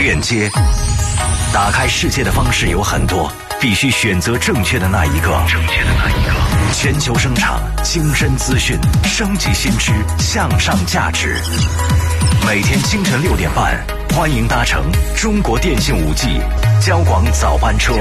链接。打开世界的方式有很多，必须选择正确的那一个。全球声场，精深资讯，升级新知，向上价值。每天清晨6点半，欢迎搭乘中国电信5G 交广早班车。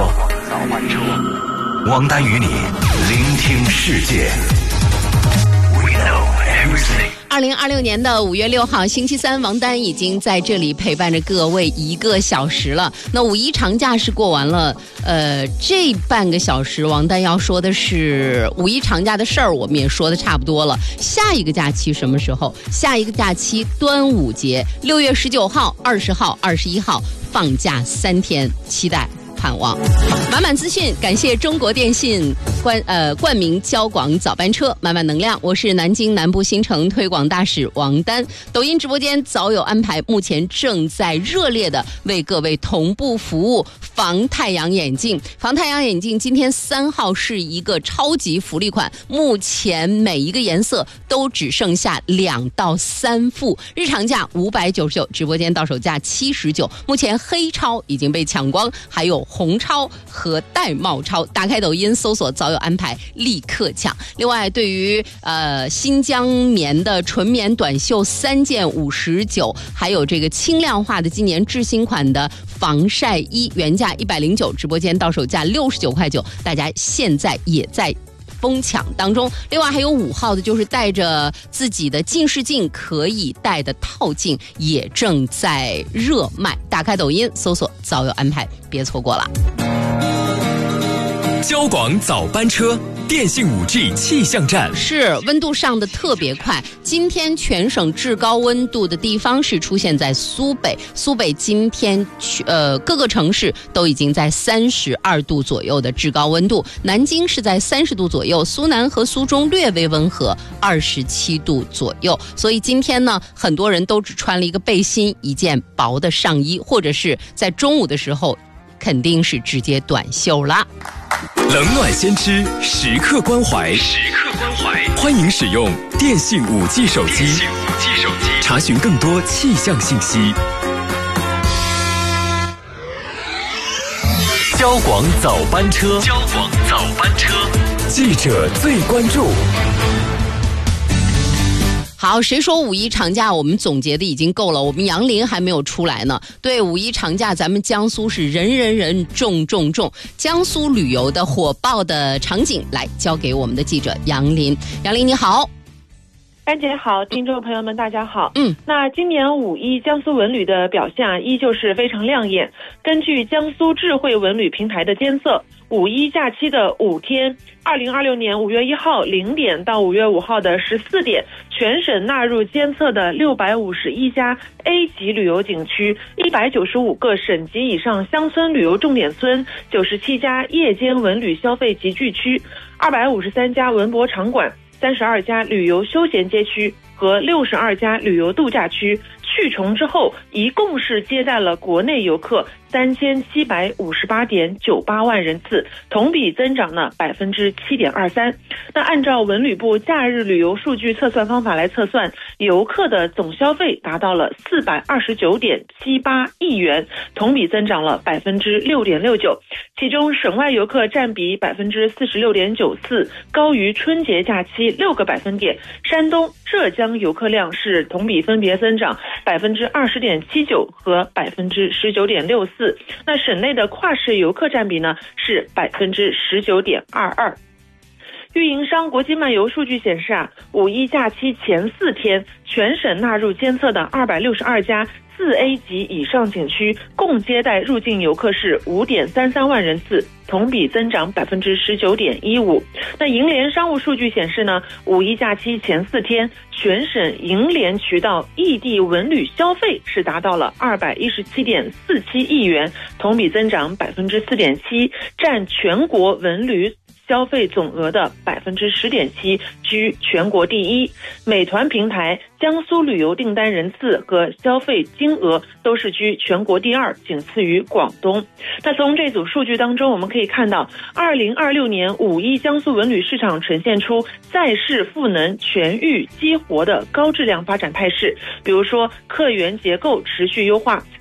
王丹与你聆听世界。We know everything。 2026年的5月6号星期三，王丹已经在这里陪伴着各位1个小时了。那五一长假是过完了，这半个小时王丹要说的是五一长假的事儿，我们也说的差不多了。下一个假期什么时候？下一个假期端午节，6月19号、20号、21号放假3天，期待。盼望满满资讯，感谢中国电信冠名交广早班车，满满能量。我是南京南部新城推广大使王丹。抖音直播间早有安排，目前正在热烈的为各位同步服务防太阳眼镜。防太阳眼镜今天3号是一个超级福利款，目前每一个颜色都只剩下2到3副，日常价599，直播间到手价79。目前黑超已经被抢光，还有红超和玳瑁超，打开抖音搜索早有安排，立刻抢。另外，对于新疆棉的纯棉短袖3件59，还有这个轻量化的今年最新款的防晒衣，原价109，直播间到手价69.9块，大家现在也在疯抢当中。另外还有5号的，就是带着自己的近视镜可以戴的套镜，也正在热卖。打开抖音搜索早有安排，别错过了。 交广早班车，电信5G 气象站。 是温度上的特别快，今天全省至高温度的地方是出现在苏北。苏北今天各个城市都已经在32度左右的至高温度，南京是在30度左右，苏南和苏中略微温和，27度左右。所以今天呢，很多人都只穿了一个背心，一件薄的上衣，或者是在中午的时候肯定是直接短袖啦。 冷暖先知，时刻关怀，欢迎使用电信5G 手机，查询更多气象信息。交广早班车，记者最关注。 好，谁说五一长假我们总结的已经够了？我们杨林还没有出来呢。对，五一长假咱们江苏是人重。江苏旅游的火爆的场景，来交给我们的记者杨林。杨林你好。 安姐好，听众朋友们大家好。那今年五一江苏文旅的表现依旧是非常亮眼。根据江苏智慧文旅平台的监测，五一假期的5天，2026年5月1号0点到5月5号的14点，全省纳入监测的651家 A 级旅游景区，195个省级以上乡村旅游重点村，97家夜间文旅消费集聚区，253家文博场馆，32家旅游休闲街区和62家旅游度假区。去重之后，一共是接待了国内游客3758.98万人次，同比增长呢7.23%。那按照文旅部假日旅游数据测算方法来测算，游客的总消费达到了429.78亿元，同比增长了6.69%。其中省外游客占比46.94%，高于春节假期6个百分点。山东、浙江游客量是同比分别增长20.79%和19.64%。那省内的跨市游客占比呢是19.22%。运营商国际漫游数据显示五一假期前4天，全省纳入监测的262家4A 级以上景区，共接待入境游客是5.33万人次，同比增长19.15%。那银联商务数据显示呢，五一假期前4天，全省银联渠道异地文旅消费是达到了217.47亿元，同比增长4.7%，占全国文旅消费总额的10.7%，居全国第一。美团平台、江苏旅游订单人次和消费金额都是居全国第2，仅次于广东。那从这组数据当中，我们可以看到2026年五一江苏文旅市场呈现出再世赋能、全域激活的高质量发展态势。比如说，客源结构持续优化，